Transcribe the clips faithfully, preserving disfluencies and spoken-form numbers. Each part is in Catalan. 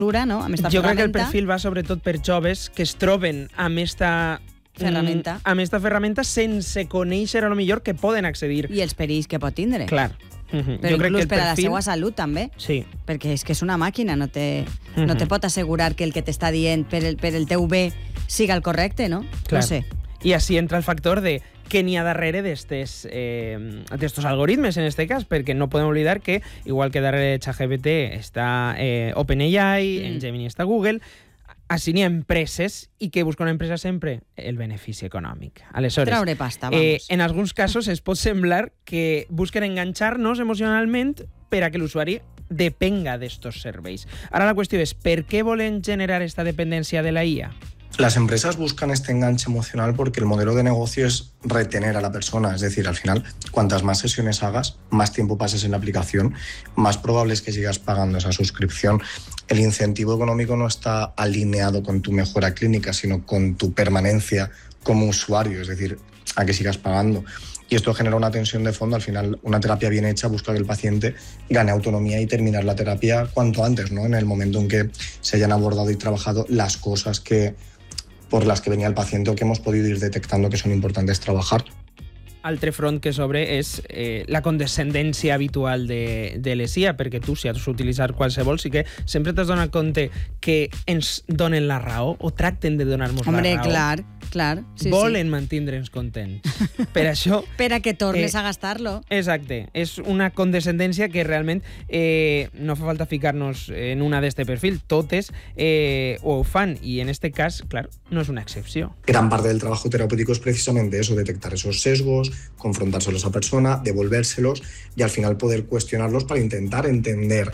no? Amb esta jo ferramenta. crec que el perfil va sobretot per joves que es troben amb esta ferramenta, amb esta ferramenta sense conèixer a lo millor que poden accedir. I els perills que pot tindre. Clar. Uh-huh. Però jo crec inclús que el per a la perfil... seva salut, també. Sí. Perquè és que és una màquina, no te, Uh-huh. no te pot assegurar que el que t'està dient per el, per el teu bé siga el correcte, no? Clar. No sé. I així entra el factor de què n'hi ha darrere d'estos eh, algoritmes, en este cas, perquè no podem oblidar que, igual que darrere de ChatGPT està eh, OpenAI, mm. en Gemini està Google, així n'hi ha empreses i que busca una empresa sempre el benefici econòmic. Aleshores, traure pasta, vamos. Eh, en alguns casos es pot semblar que busquen enganxar-nos emocionalment per a que l'usuari depenga d'estos serveis. Ara la qüestió és, per què volen generar esta dependència de la I A? Las empresas buscan este enganche emocional porque el modelo de negocio es retener a la persona. Es decir, al final, cuantas más sesiones hagas, más tiempo pases en la aplicación, más probable es que sigas pagando esa suscripción. El incentivo económico no está alineado con tu mejora clínica, sino con tu permanencia como usuario, es decir, a que sigas pagando. Y esto genera una tensión de fondo. Al final, una terapia bien hecha busca que el paciente gane autonomía y terminar la terapia cuanto antes, ¿no? En el momento en que se hayan abordado y trabajado las cosas que por las que venía el paciente o que hemos podido ir detectando que son importantes trabajar. Altre front que s'obre és eh, la condescendència habitual de, de les I A, perquè tu, si has d'utilitzar qualsevol, sí que sempre t'has donat compte que ens donen la raó o tracten de donar-nos la raó. Hombre, clar, clar. Sí, Volen sí. mantindre'ns contents. Per això... per a que tornes eh, a gastar-lo. Exacte. És una condescendència que realment eh, no fa falta ficar-nos en una d'este perfil. Totes eh, ho fan i en este cas, clar, no és una excepció. Gran parte del trabajo terapéutico es precisamente eso, detectar esos sesgos, confrontárselos a persona, devolvérselos y al final poder cuestionarlos para intentar entender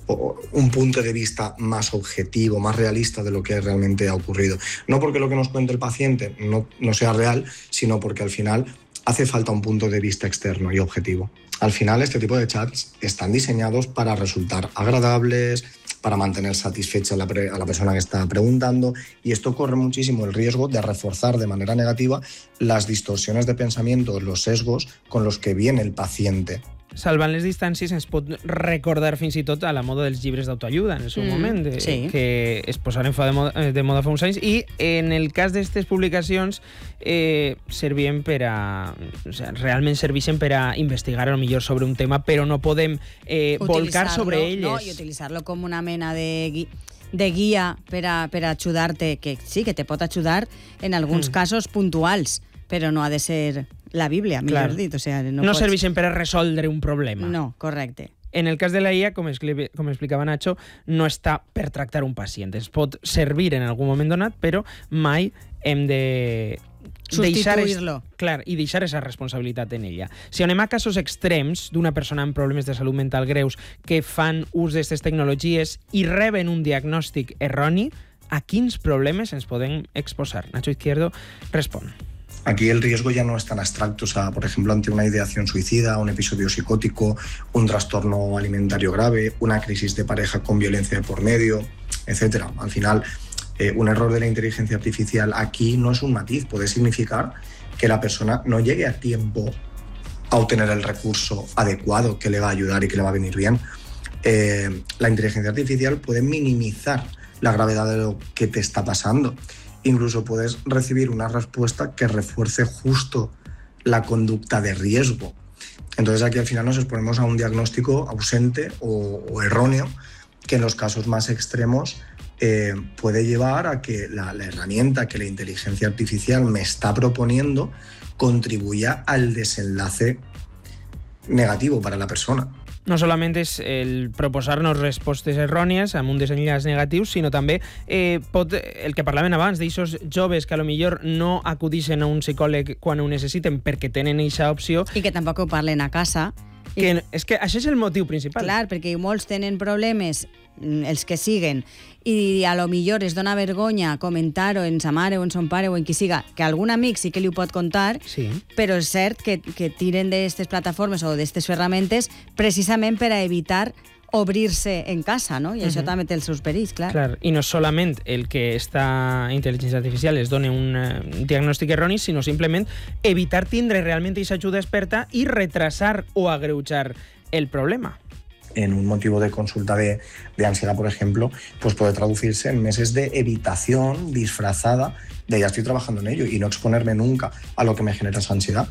un punto de vista más objetivo, más realista de lo que realmente ha ocurrido. No porque lo que nos cuente el paciente no, no sea real, sino porque al final hace falta un punto de vista externo y objetivo. Al final este tipo de chats están diseñados para resultar agradables, para mantener satisfecha a la, a la persona que está preguntando, y esto corre muchísimo el riesgo de reforzar de manera negativa las distorsiones de pensamiento, los sesgos con los que viene el paciente. Salvant les distàncies ens pot recordar fins i tot a la moda dels llibres d'autoajuda en el seu mm, moment, de, sí. que es posaren fa de, moda, de moda fa uns anys, i en el cas d'aquestes publicacions eh, servien per a... O sea, realment serveixen per a investigar a lo millor sobre un tema, però no podem eh, volcar sobre elles. No, i utilitzar-lo com una mena de... Gui de guia per a, per a ajudar-te, que sí, que te pot ajudar en alguns mm. casos puntuals, però no ha de ser la Bíblia, millor Clar. dit. O sea, no no pots... serveixen per a resoldre un problema. No, correcte. En el cas de la I A, com, expli com explicava Nacho, no està per tractar un pacient. Es pot servir en algun moment donat, però mai hem de... substituir-lo. Clar, i deixar esa responsabilitat en ella. Si anem a casos extrems d'una persona amb problemes de salut mental greus que fan ús d'aquestes tecnologies i reben un diagnòstic erroni, a quins problemes ens podem exposar? Nacho Izquierdo respon. Aquí el riesgo ya no es tan abstracto, o sea, por ejemplo, ante una ideación suicida, un episodio psicótico, un trastorno alimentario grave, una crisis de pareja con violencia de por medio, etcétera. Al final, eh, un error de la inteligencia artificial aquí no es un matiz, puede significar que la persona no llegue a tiempo a obtener el recurso adecuado que le va a ayudar y que le va a venir bien. Eh, la inteligencia artificial puede minimizar la gravedad de lo que te está pasando. Incluso puedes recibir una respuesta que refuerce justo la conducta de riesgo. Entonces aquí al final nos exponemos a un diagnóstico ausente o, o erróneo que en los casos más extremos eh, puede llevar a que la, la herramienta que la inteligencia artificial me está proponiendo contribuya al desenlace negativo para la persona. No solament és el proposar-nos respostes errònies amb un desenllaç negatiu, sinó també eh, pot, el que parlaven abans, d'aixòs joves que a lo millor no acudixen a un psicòleg quan ho necessiten perquè tenen eixa opció. I que tampoc ho parlen a casa. Que, és que això és el motiu principal. Clar, perquè molts tenen problemes, els que siguen, i a lo millor es dona vergonya comentar-ho en sa mare o en son pare o en qui siga, que algun amic sí que li ho pot contar, sí. Però és cert que, que tiren d'aquestes plataformes o d'aquestes ferramentes precisament per a evitar obrir-se en casa, no? I això uh-huh. també té els seus perills, clar. Clar. I no solament el que esta intel·ligència artificial es doni un uh, diagnòstic erroni, sinó simplement evitar tindre realment aquesta ajuda experta i retrasar o agreujar el problema. en un motivo de consulta de, de ansiedad, por ejemplo, pues puede traducirse en meses de evitación disfrazada de ya estoy trabajando en ello y no exponerme nunca a lo que me genera esa ansiedad.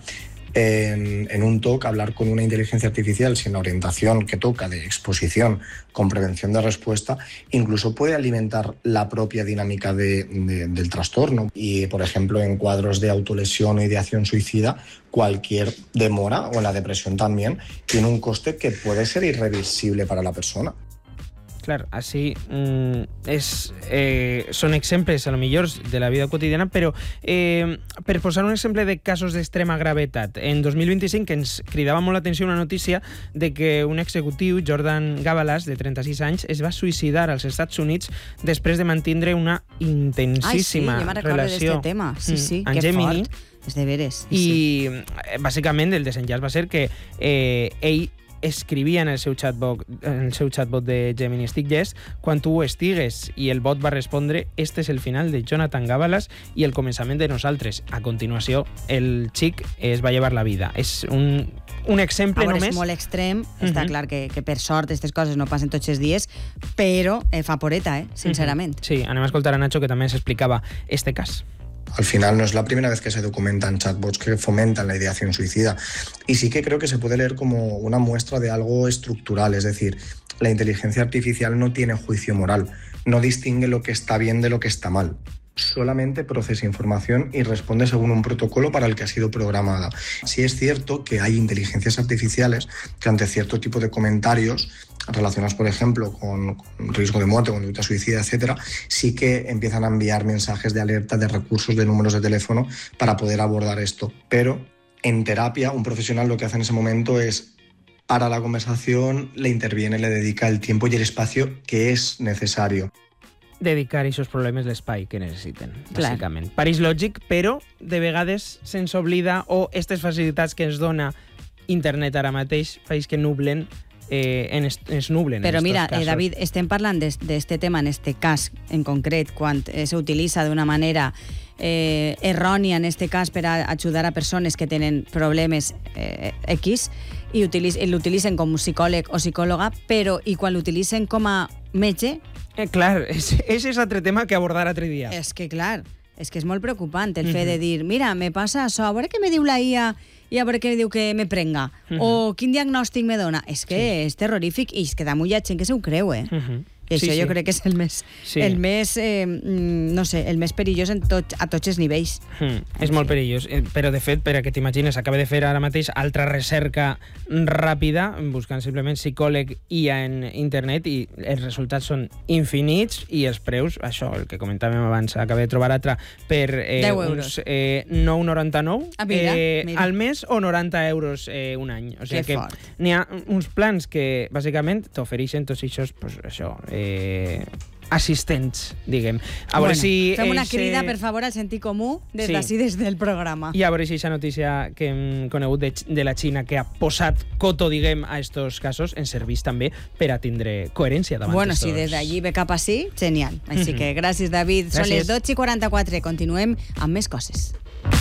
En, en un talk, hablar con una inteligencia artificial sin la orientación que toca de exposición con prevención de respuesta, incluso puede alimentar la propia dinámica de, de, del trastorno. Y, por ejemplo, en cuadros de autolesión o ideación suicida, cualquier demora, o en la depresión también, tiene un coste que puede ser irreversible para la persona. Clar, així mm, és, eh, són exemples, a lo millor, de la vida quotidiana, però eh, per posar un exemple de casos d'extrema gravetat, en dos mil vint-i-cinc ens cridava molt l'atenció una notícia de que un executiu, Jordan Gavalas, de trenta-sis anys, es va suïcidar als Estats Units després de mantindre una intensíssima Ai, sí, jo me'n relació recordo d'este tema. Sí, sí, amb que Gemini. fort. És de veres. I, sí. bàsicament, el desenllaç va ser que eh, ell escrivia en el seu chatbot, en el seu chatbot de Gemini Estic Yes quan tu ho estigues, i el bot va respondre este és el final de Jonathan Gavalas i el començament de nosaltres. A continuació, el xic es va llevar la vida. És un, un exemple veure, només... És molt extrem, uh-huh. està clar que, que per sort aquestes coses no passen tots els dies, però eh, fa poreta, eh, sincerament. Uh-huh. Sí, anem a escoltar a Nacho, que també s'explicava este cas. Al final no es la primera vez que se documentan chatbots que fomentan la ideación suicida. Y sí que creo que se puede leer como una muestra de algo estructural, es decir, la inteligencia artificial no tiene juicio moral, no distingue lo que está bien de lo que está mal. Solamente procesa información y responde según un protocolo para el que ha sido programada. Sí es cierto que hay inteligencias artificiales que ante cierto tipo de comentarios relacionados, por ejemplo, con, con riesgo de muerte, conducta suicida, etcétera, sí que empiezan a enviar mensajes de alerta, de recursos, de números de teléfono para poder abordar esto. Pero en terapia, un profesional lo que hace en ese momento es para la conversación, le interviene, le dedica el tiempo y el espacio que es necesario. Dedicar a aquests problemes l'espai que necessiten, Clar. bàsicament. Pareix lògic, però de vegades se'ns oblida, o aquestes facilitats que ens dona internet ara mateix faig que nublen eh, en es, ens nublen. Però en mira, casos. eh, David, estem parlant d'este tema, en este cas en concret, quan eh, s'utilitza d'una manera eh, errònia, en este cas, per a ajudar a persones que tenen problemes eh, X, i l'utilitzen com psicòleg o psicòloga, però i quan l'utilitzen com a metge... Eh, clar, és, és és altre tema que abordar altre dia. És que, clar, és que és molt preocupant el fet de dir, mira, me passa això, a veure què me diu la I A i a veure què diu que me prenga, uh-huh. o quin diagnòstic me dona. És que sí. és terrorífic i és que damunt hi ha gent que se ho creu, eh? Uh-huh. I això sí, jo sí. crec que és el més, sí. el més eh, no sé, el més perillós en tot, a tots els nivells. Mm, és sí. molt perillós, però de fet, per a que t'imagines, acaba de fer ara mateix altra recerca ràpida, buscant simplement psicòleg I A en internet, i els resultats són infinits, i els preus, això, el que comentàvem abans, acaba de trobar altra, per eh, deu euros. Uns eh, nou coma noranta-nou ah, mira, eh, mira. al mes, o noranta euros eh, un any. O sigui que que n'hi ha uns plans que, bàsicament, t'ofereixen tots aquests, pues, això, eh, Eh, assistents, diguem. A bueno, si fem una eixe... crida, per favor, al sentit comú des sí. d'ací, des del programa. I a veure si aquesta notícia que hem conegut de, de la Xina, que ha posat coto, diguem, a estos casos, ens serveix també per a tindre coherència davant bueno, estos... si des d'allí ve cap ací, genial. Així que gràcies, David. Gràcies. Són les dotze i quaranta-quatre. Continuem amb més coses.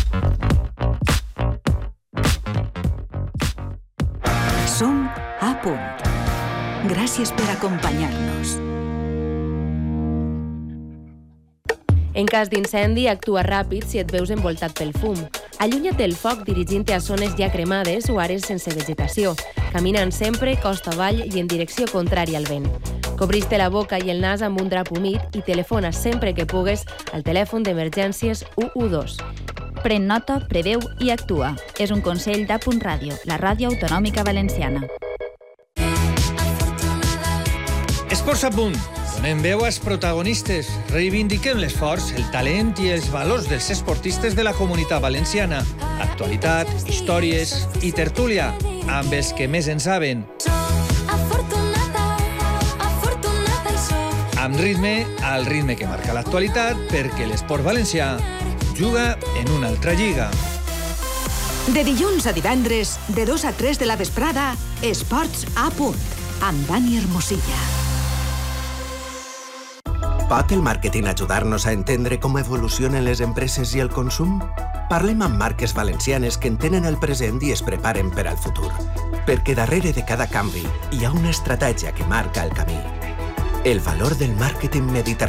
Som a punt. Gràcies per acompanyar-nos. En cas d'incendi, actua ràpid si et veus envoltat pel fum. Allunya't del foc dirigint-te a zones ja cremades o àrees sense vegetació, caminant sempre costa avall i en direcció contrària al vent. Cobreix-te la boca i el nas amb un drap humit i telefona sempre que pugues al telèfon d'emergències u u dos. Pren nota, preveu i actua. És un consell d'A Punt Ràdio, la ràdio autonòmica valenciana. Esports a punt. Donem veu als protagonistes. Reivindiquem l'esforç, el talent i els valors dels esportistes de la comunitat valenciana. Actualitat, històries i tertúlia amb els que més en saben. Amb ritme, al ritme que marca l'actualitat, perquè l'esport valencià juga en una altra lliga. De dilluns a divendres, de dos a tres de la vesprada, Esports a punt, amb Dani Hermosilla. Pot el màrqueting ajudar-nos a entendre com evolucionen les empreses i el consum? Parlem amb marques valencianes que entenen el present i es preparen per al futur. perquè darrere de cada canvi hi ha una estratègia que marca el camí. El valor del màrqueting mediterrani.